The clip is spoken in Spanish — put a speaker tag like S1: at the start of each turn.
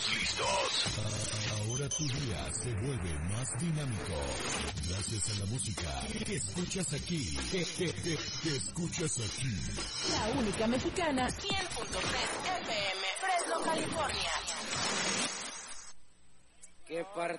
S1: listos. Ahora tu día se vuelve más dinámico. Gracias a la música que escuchas aquí. Que escuchas aquí.
S2: La única mexicana 100.3.